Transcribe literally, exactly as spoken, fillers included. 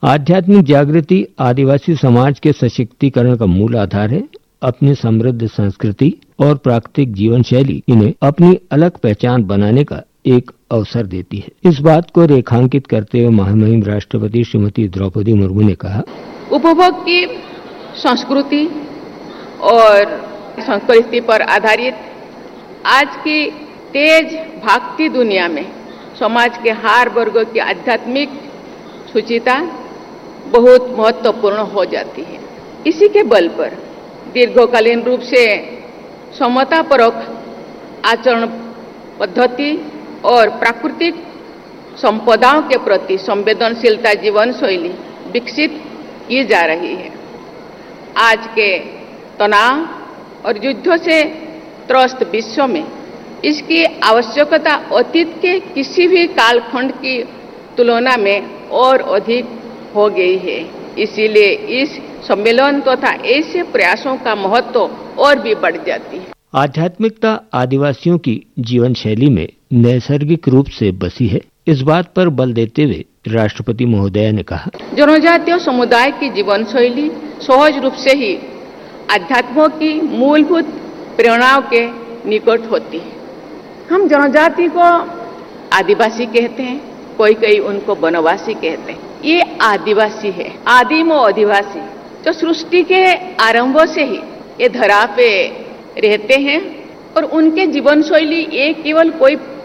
आध्यात्मिक जागृति आदिवासी समाज के सशक्तिकरण का मूल आधार है। अपनी समृद्ध संस्कृति और प्राकृतिक जीवन शैली इन्हें अपनी अलग पहचान बनाने का एक अवसर देती है। इस बात को रेखांकित करते हुए महामहिम राष्ट्रपति श्रीमती द्रौपदी मुर्मू ने कहा, उपभोग की संस्कृति और संस्कृति पर आधारित आज की तेज भागती दुनिया में समाज के हर वर्ग की आध्यात्मिक सुचिता बहुत महत्वपूर्ण हो जाती है। इसी के बल पर दीर्घकालीन रूप से समतापरक आचरण पद्धति और प्राकृतिक संपदाओं के प्रति संवेदनशीलता जीवन शैली विकसित की जा रही है। आज के तनाव और युद्धों से त्रस्त विश्व में इसकी आवश्यकता अतीत के किसी भी कालखंड की तुलना में और अधिक हो गई है। इसीलिए इस सम्मेलन तथा तो ऐसे प्रयासों का महत्व और भी बढ़ जाती है। आध्यात्मिकता आदिवासियों की जीवन शैली में नैसर्गिक रूप से बसी है। इस बात पर बल देते हुए राष्ट्रपति महोदया ने कहा, जनजातीय समुदाय की जीवन शैली सहज रूप से ही अध्यात्मों की मूलभूत प्रेरणाओं के निकट होती है। हम जनजाति को आदिवासी कहते हैं, कोई कोई उनको वनवासी कहते हैं। ये आदिवासी है, आदिम और आदिवासी जो सृष्टि के आरंभ से ही ये धरा पे रहते हैं और उनके जीवन शैली ये केवल कोई